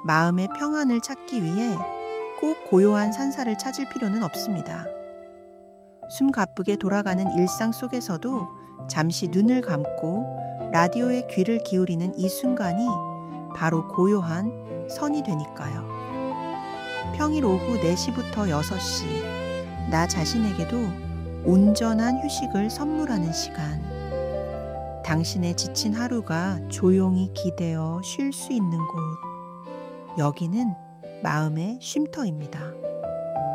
마음의 평안을 찾기 위해 꼭 고요한 산사를 찾을 필요는 없습니다. 숨 가쁘게 돌아가는 일상 속에서도 잠시 눈을 감고 라디오에 귀를 기울이는 이 순간이 바로 고요한 선이 되니까요. 평일 오후 4시부터 6시, 나 자신에게도 온전한 휴식을 선물하는 시간. 당신의 지친 하루가 조용히 기대어 쉴 수 있는 곳. 여기는 마음의 쉼터입니다.